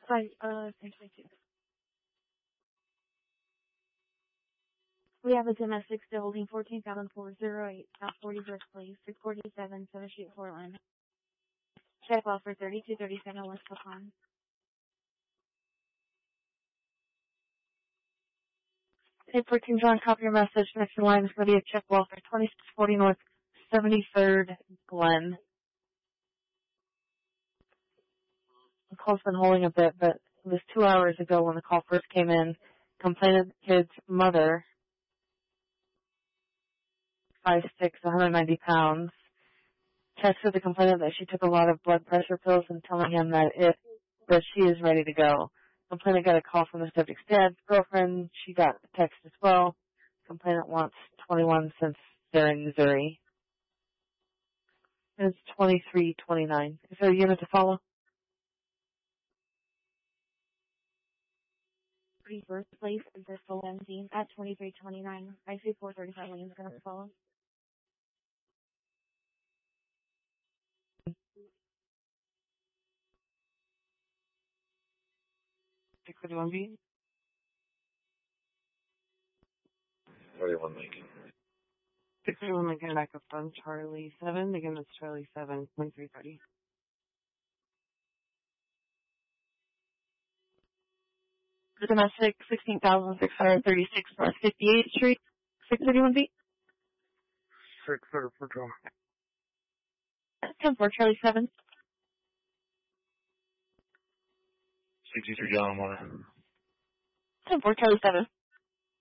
1022. We have a domestic still holding 14,408, South 41st Place, 647, 7th Street, Portland. Check well for 3237 West Pecan. Hey, 14 John, copy your message. Next in line is going to be a check well for 2640 North 73rd Glen. The call's been holding a bit, but it was 2 hours ago when the call first came in. Complained the kid's mother, 5'6", 190 pounds, texted the complainant that she took a lot of blood pressure pills and telling him that she is ready to go. Complainant got a call from the subject's dad's girlfriend. She got a text as well. Complainant wants 21 cents there in Missouri. It's 2329. Is there a unit to follow? First place is Bristol Benzine at 2329. I see 435 lanes going to follow. Six 31 B. 31 Lincoln. 631 Lincoln, back up on Charlie 7. Again, that's Charlie 7, 2330. The domestic, 16,636 North 58th Street, 631B. 634 John. 10-4, Charlie 7. 63 John, I'm on it. 10-4, Charlie 7.